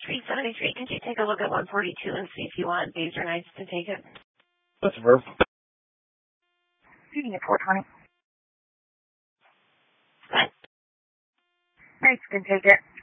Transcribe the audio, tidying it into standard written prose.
373, could you take a look at 142 and see if you want days or nights to take it? That's a verb. Shooting at 420. Nights can take it.